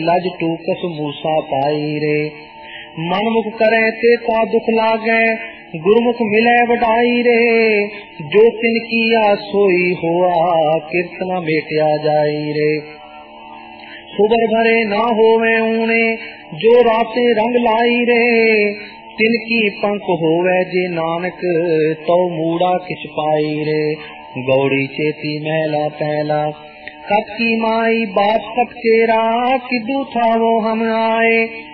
लज टूकस मूसा पाई रे। मन मुख करे ते ता दुख लागे, गुरमुख मिले वडाई रे। जो तिन किया सोई हुआ, कीर्तना मेटिया जाई रे। सुबर भरे ना होवे ऊने, जो राते रंग लाई रे। तिनकी पंख होवे जे नानक, तो मूड़ा किछ पाई रे। गौड़ी चेती महला पहला, कब की माई बाप कब चेरा, किदू था वो हम आए।